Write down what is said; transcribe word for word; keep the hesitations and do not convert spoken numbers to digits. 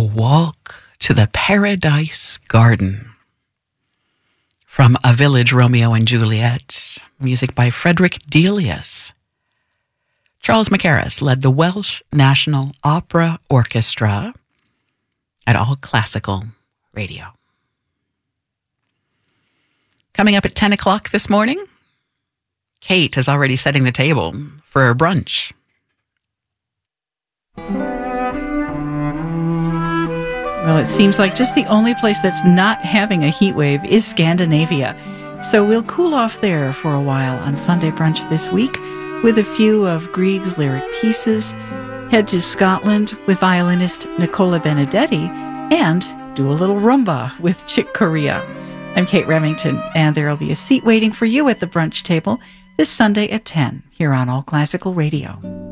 Walk to the Paradise Garden. From A Village, Romeo and Juliet, music by Frederick Delius. Charles Mackerras led the Welsh National Opera Orchestra at All Classical Radio. Coming up at ten o'clock this morning, Kate is already setting the table for a brunch. Well, it seems like just the only place that's not having a heat wave is Scandinavia. So we'll cool off there for a while on Sunday Brunch this week with a few of Grieg's lyric pieces, head to Scotland with violinist Nicola Benedetti, and do a little rumba with Chick Corea. I'm Kate Remington, and there'll be a seat waiting for you at the brunch table this Sunday at ten here on All Classical Radio.